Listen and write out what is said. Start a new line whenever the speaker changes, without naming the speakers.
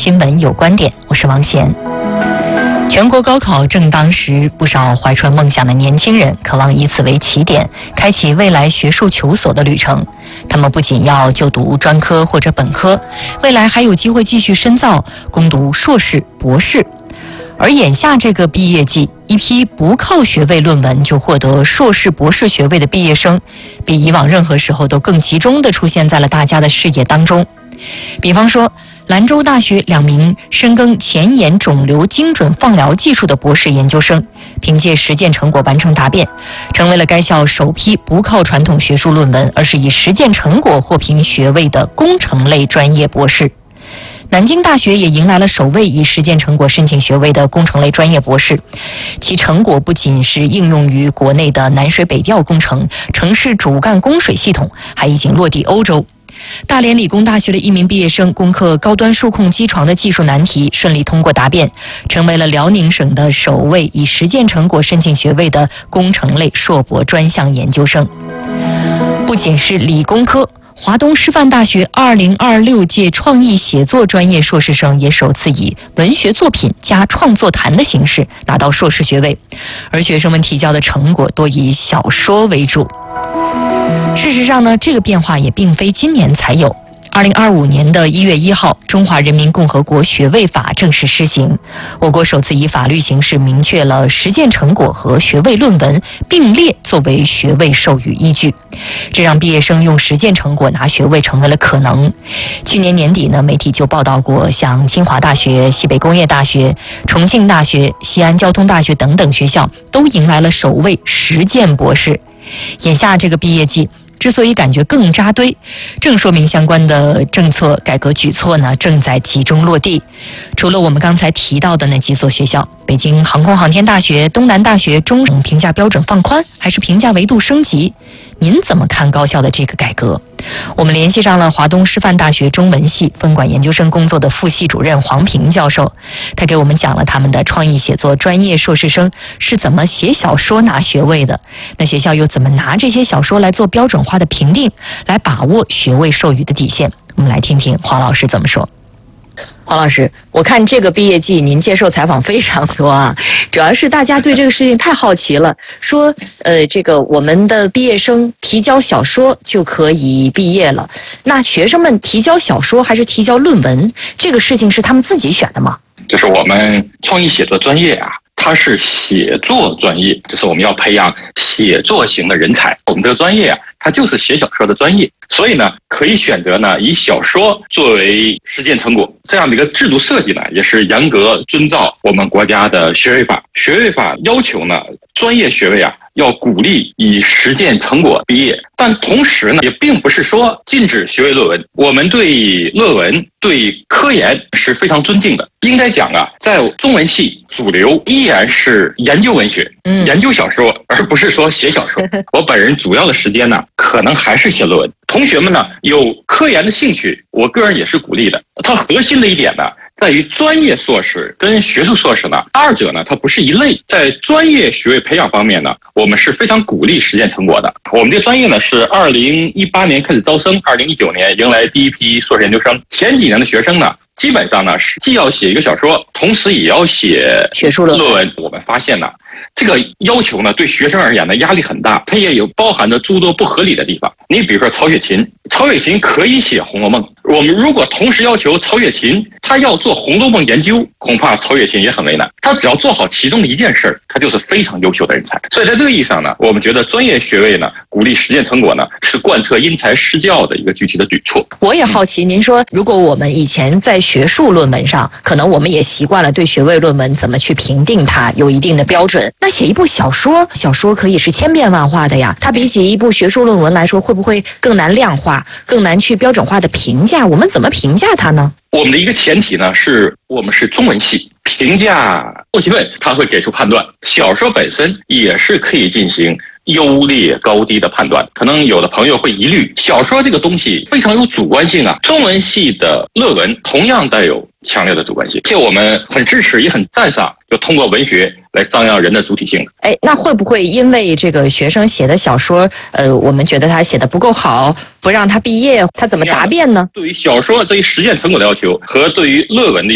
新闻有观点，我是王贤。全国高考正当时，不少怀揣梦想的年轻人渴望以此为起点，开启未来学术求索的旅程。他们不仅要就读专科或者本科，未来还有机会继续深造，攻读硕士、博士。而眼下这个毕业季，一批不靠学位论文就获得硕士、博士学位的毕业生，比以往任何时候都更集中地出现在了大家的视野当中。比方说，兰州大学2名深耕前沿肿瘤精准放疗技术的博士研究生，凭借实践成果完成答辩，成为了该校首批不靠传统学术论文，而是以实践成果获评学位的工程类专业博士。南京大学也迎来了首位以实践成果申请学位的工程类专业博士，其成果不仅是应用于国内的南水北调工程、城市主干供水系统，还已经落地欧洲。大连理工大学的一名毕业生攻克高端数控机床的技术难题，顺利通过答辩，成为了辽宁省的首位以实践成果申请学位的工程类硕博专项研究生。不仅是理工科，华东师范大学2026届创意写作专业硕士生也首次以文学作品加创作谈的形式拿到硕士学位，而学生们提交的成果多以小说为主。事实上呢，这个变化也并非今年才有。2025年的1月1号，《中华人民共和国学位法》正式施行，我国首次以法律形式明确了实践成果和学位论文并列作为学位授予依据，这让毕业生用实践成果拿学位成为了可能。去年年底呢，媒体就报道过，像清华大学、西北工业大学、重庆大学、西安交通大学等等学校都迎来了首位实践博士。眼下这个毕业季之所以感觉更扎堆，正说明相关的政策改革举措呢正在集中落地。除了我们刚才提到的那几所学校，北京航空航天大学、东南大学中省评价标准放宽，还是评价维度升级？您怎么看高校的这个改革？我们联系上了华东师范大学中文系分管研究生工作的副系主任黄平教授，他给我们讲了他们的创意写作专业硕士生是怎么写小说拿学位的，那学校又怎么拿这些小说来做标准化的评定，来把握学位授予的底线。我们来听听黄老师怎么说。黄老师，我看这个毕业季您接受采访非常多啊，主要是大家对这个事情太好奇了，说这个我们的毕业生提交小说就可以毕业了，那学生们提交小说还是提交论文，这个事情是他们自己选的吗？
就是我们创意写作专业啊，它是写作专业，就是我们要培养写作型的人才。我们这个专业啊，它就是写小说的专业，所以呢，可以选择呢以小说作为实践成果。这样的一个制度设计呢，也是严格遵照我们国家的学位法。学位法要求呢，专业学位啊要鼓励以实践成果毕业，但同时呢，也并不是说禁止学位论文。我们对论文、对科研是非常尊敬的。应该讲啊，在中文系主流依然是研究文学、研究小说，而不是说写小说。我本人主要的时间呢，可能还是写论文。同学们呢，有科研的兴趣，我个人也是鼓励的。它核心的一点呢，在于专业硕士跟学术硕士呢，二者呢它不是一类。在专业学位培养方面呢，我们是非常鼓励实践成果的。我们这个专业呢是2018年开始招生，2019年迎来第一批硕士研究生。前几年的学生呢，基本上呢是既要写一个小说，同时也要写
学术论文。
我们发现呢，这个要求呢对学生而言呢压力很大，它也有包含着诸多不合理的地方。你比如说曹雪芹可以写《红楼梦》，我们如果同时要求曹雪芹他要做《红楼梦》研究，恐怕曹雪芹也很为难。他只要做好其中的一件事，他就是非常优秀的人才。所以在这个意义上呢，我们觉得专业学位呢鼓励实践成果呢是贯彻因材施教的一个具体的举措。
我也好奇，您说如果我们以前在学术论文上，可能我们也习惯了对学位论文怎么去评定它有一定的标准，那写一部小说可以是千变万化的呀，它比起一部学术论文来说，会不会更难量化，更难去标准化的评价？我们怎么评价它呢？
我们的一个前提呢，是我们是中文系，评价后提问它会给出判断。小说本身也是可以进行优劣高低的判断。可能有的朋友会疑虑，小说这个东西非常有主观性啊，中文系的论文同样带有强烈的主观性，且我们很支持也很赞赏，就通过文学来张扬人的主体性。
那会不会因为这个学生写的小说，我们觉得他写的不够好，不让他毕业，他怎么答辩呢？
对于小说这一实践成果的要求和对于论文的